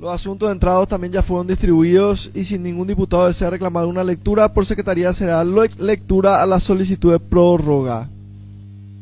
Los asuntos entrados también ya fueron distribuidos y si ningún diputado desea reclamar una lectura por secretaría será lectura a la solicitud de prórroga.